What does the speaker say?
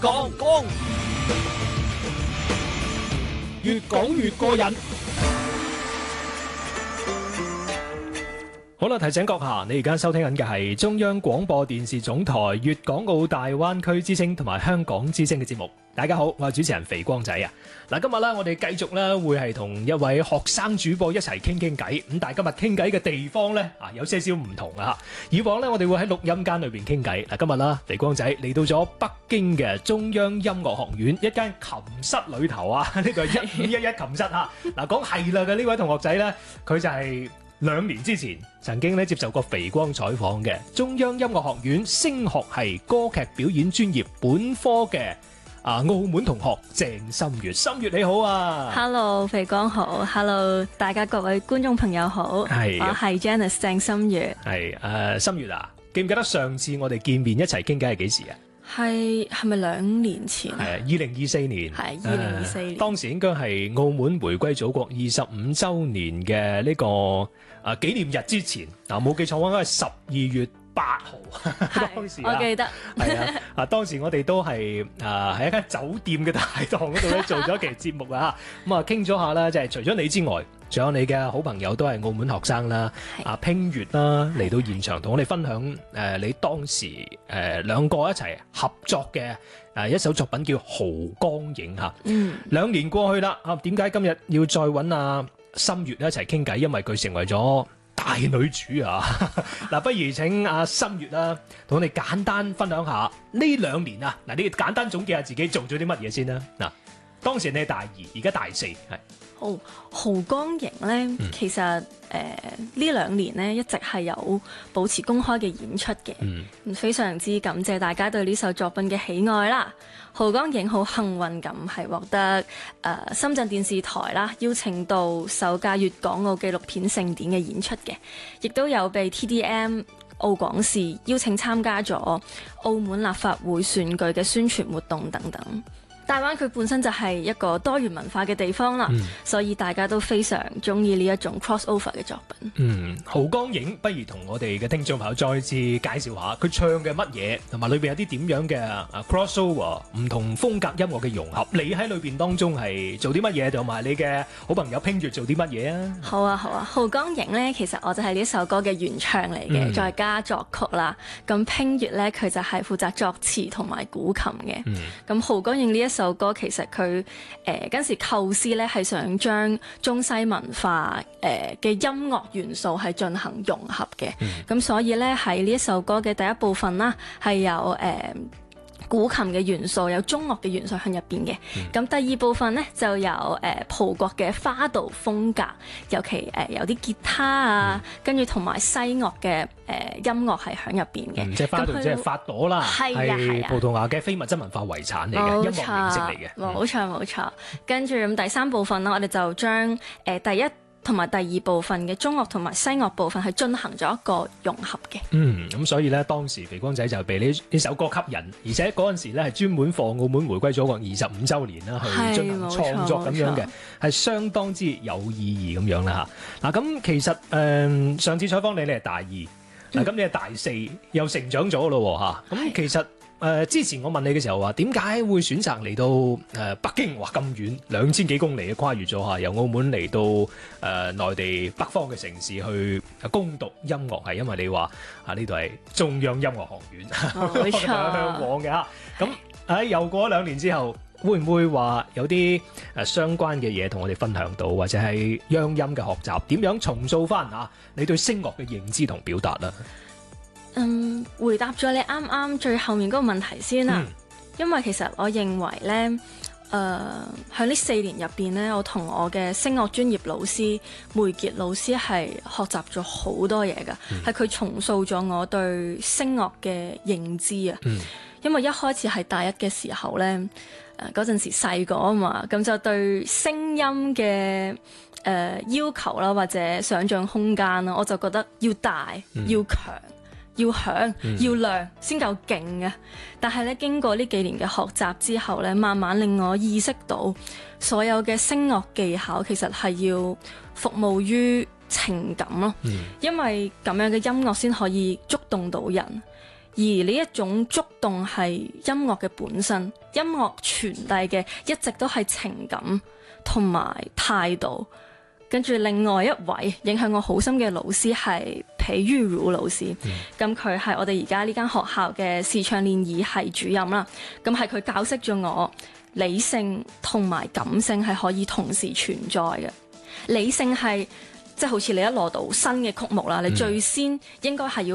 講，越講越過癮。好啦，提醒閣下，你而家收聽緊嘅係中央廣播電視總台粵港澳大灣區之聲同埋香港之聲嘅節目。大家好，我係主持人肥光仔啊！嗱，今日咧我哋繼續咧會係同一位學生主播一齊傾偈。咁但係今日傾偈嘅地方咧有些少唔同啊！以往咧我哋會喺錄音間裏邊傾偈，嗱，今日啦肥光仔嚟到咗北京嘅中央音樂學院一間琴室裏頭啊！呢個係1511琴室啊！嗱，講係啦嘅呢位同學仔咧，佢就係2年之前曾經咧接受過肥光採訪嘅中央音樂學院聲學系歌劇表演專業本科嘅澳門同學鄭心月。心月你好啊 Hello 肥光好 Hello 大家各位觀眾朋友好，我係 Janice 鄭心月。 係心月啊，記唔記得上次我哋見面一齊傾偈係幾時啊？係咪2年前？ 係2024年。 係2024年。 當時應該係澳門回歸祖國25週年嘅呢個紀念日之前，冇記錯應該係12月8號。當時我記得係啊，當時我哋都係喺一間酒店嘅大堂嗰度咧做咗一期節目啊，咁啊傾咗下啦，即係除咗你之外，仲有你嘅好朋友都係澳門學生啦，拼月啦嚟到現場同我哋分享你當時兩個一齊合作嘅一首作品叫《濠江影》嚇。2年過去啦，點解今日要再揾心月一齊傾偈？因為佢成為咗大女主啊！嗱，不如請心月啦，同我哋簡單分享下呢2年啊！嗱，你簡單總結下自己做咗啲乜嘢先啦。嗱，當時你係大2，而家大4，係。 濠江影咧，其實呢2年咧一直係有保持公開嘅演出嘅，非常之感謝大家對呢首作品嘅喜愛啦。濠江影好幸運咁係獲得深圳電視台啦邀請到首屆粵港澳紀錄片盛典嘅演出嘅，亦都有被 TDM 澳廣視邀請參加咗澳門立法會選舉嘅宣傳活動等等。大灣區本身就係一個多元文化嘅地方啦，所以大家都非常中意呢一種 crossover 嘅作品。 濠江影，不如同我哋嘅聽眾朋友再次介紹下佢唱嘅乜嘢，同埋裏邊有啲點樣嘅crossover 唔同風格音樂嘅融合。你喺裏邊當中係做啲乜嘢，同埋你嘅好朋友拼月做啲乜嘢啊？好啊， 濠江影咧，其實我就係呢首歌嘅原唱嚟嘅，再加作曲啦。咁拼月咧，佢就係負責作詞同埋古琴嘅。咁濠江影呢一首歌其實佢嗰陣時構思咧係想將中西文化嘅音樂元素係進行融合嘅，咁所以咧喺呢一首歌嘅第一部分啦係有古琴嘅元素，有中樂嘅元素喺入邊嘅。咁第二部分咧就有葡國嘅花道風格，尤其有啲吉他啊，跟住同埋西樂嘅音樂係喺入邊嘅。 即係花道即係花朵啦，係葡萄牙嘅非物質文化遺產嚟嘅音樂形式嚟嘅。 冇錯。跟住咁第三部分啦，我哋就將第一同埋第二部分嘅中樂同埋西樂部分係進行咗一個融合嘅。 咁所以咧，當時肥光仔就被呢首歌吸引，而且嗰陣時咧係專門放澳門回歸祖國25週年啦，去進行創作咁樣嘅，係相當之有意義咁樣啦嚇。嗱，咁其實上次採訪你係大2，嗱咁你係大4，又成長咗咯嚇。咁其實之前我問你嘅時候話，點解會選擇嚟到北京？哇，咁遠2000幾公里跨越咗嚇，由澳門嚟到內地北方嘅城市去攻讀音樂，係因為你話呢度係中央音樂學院， 冇錯， 向往嘅嚇。咁又過咗2年之後，會唔會話有啲相關嘅嘢同我哋分享到，或者係央音嘅學習點樣重塑翻你對聲樂嘅認知同表達啦？ 回答咗你啱啱最後面嗰個問題先啦。因為其實我認為咧，喺呢4年入邊咧，我同我嘅聲樂專業老師梅傑老師係學習咗好多嘢噶，係佢重塑咗我對聲樂嘅認知啊。因為一開始係大1嘅時候咧，嗰陣時細個啊嘛，咁就對聲音嘅要求啦，或者想像空間啦，我就覺得要大、要強、要響、要亮先夠勁嘅。但係咧，經過呢幾年嘅學習之後咧，慢慢令我意識到所有嘅聲樂技巧其實係要服務於情感咯。因為咁樣嘅音樂先可以觸動到人。 而呢一種觸動係音樂嘅本身，音樂傳遞嘅一直都係情感同埋態度。跟住另外一位影響我好深嘅老師係皮玉如老師，咁佢係我哋而家呢間學校嘅視唱練耳系主任啦。咁係佢教識咗我理性同埋感性係可以同時存在嘅。理性係即係好似你一攞到新嘅曲目啦，你最先應該係要